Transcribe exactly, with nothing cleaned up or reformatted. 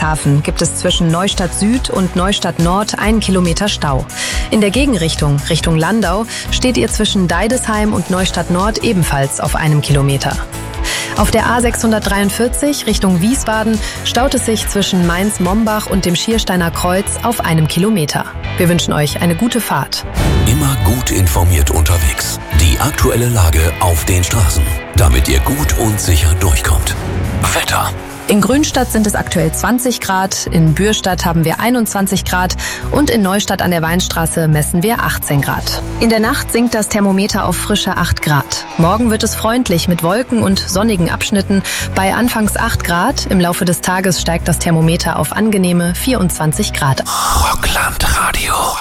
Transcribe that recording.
Friedrichshafen gibt es zwischen Neustadt Süd und Neustadt Nord einen Kilometer Stau. In der Gegenrichtung, Richtung Landau, steht ihr zwischen Deidesheim und Neustadt Nord ebenfalls auf einem Kilometer. Auf der A sechshundertdreiundvierzig Richtung Wiesbaden staut es sich zwischen Mainz-Mombach und dem Schiersteiner Kreuz auf einem Kilometer. Wir wünschen euch eine gute Fahrt. Immer gut informiert unterwegs. Die aktuelle Lage auf den Straßen, damit ihr gut und sicher durchkommt. Wetter. In Grünstadt sind es aktuell zwanzig Grad, in Bürstadt haben wir einundzwanzig Grad und in Neustadt an der Weinstraße messen wir achtzehn Grad. In der Nacht sinkt das Thermometer auf frische acht Grad. Morgen wird es freundlich mit Wolken und sonnigen Abschnitten bei anfangs acht Grad. Im Laufe des Tages steigt das Thermometer auf angenehme vierundzwanzig Grad. Rockland Radio.